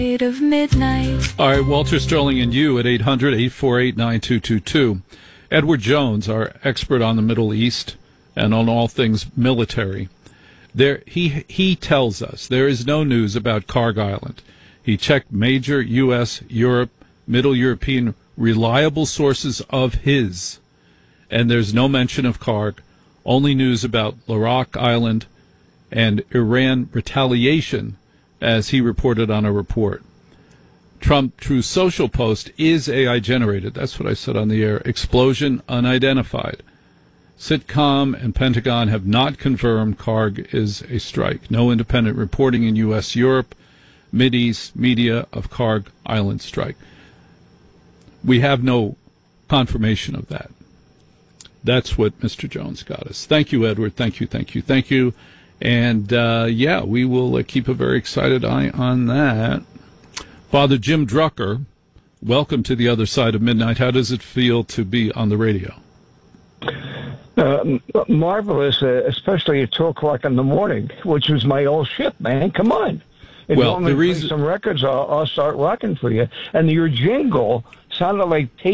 of midnight. All right, Walter Sterling and you at 800-848-9222. Edward Jones, our expert on the Middle East and on all things military, he tells us there is no news about Karg Island. He checked major U.S., Europe, Middle European reliable sources of his, and there's no mention of Karg, only news about Larak Island and Iran retaliation, as he reported on a report. Trump Truth Social post is AI generated. That's what I said on the air. Explosion unidentified. Sitcom and Pentagon have not confirmed Karg is a strike. No independent reporting in U.S., Europe, Mideast media of Karg Island strike. We have no confirmation of that. That's what Mr. Jones got us. Thank you, Edward. Thank you. And, we will keep a very excited eye on that. Father Jim Drucker, welcome to the other side of midnight. How does it feel to be on the radio? Marvelous, especially at 2 o'clock in the morning, which was my old ship, man. Come on. If you want me to play some records, I'll start rocking for you. And your jingle sounded like